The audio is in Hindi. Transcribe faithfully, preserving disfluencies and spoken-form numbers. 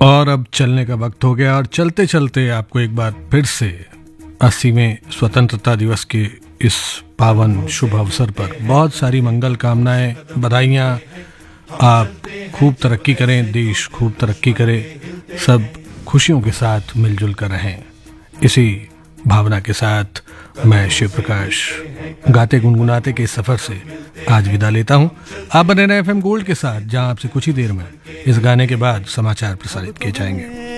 और अब चलने का वक्त हो गया और चलते चलते आपको एक बार फिर से अस्सीवें स्वतंत्रता दिवस के इस पावन शुभ अवसर पर बहुत सारी मंगल कामनाएं, बधाइयाँ। आप खूब तरक्की करें, देश खूब तरक्की करे, सब खुशियों के साथ मिलजुल कर रहें। इसी भावना के साथ मैं शिव प्रकाश गाते गुनगुनाते के इस सफ़र से आज विदा लेता हूँ। आप बने रहे एफ एम गोल्ड के साथ, जहाँ आपसे कुछ ही देर में इस गाने के बाद समाचार प्रसारित किए जाएंगे।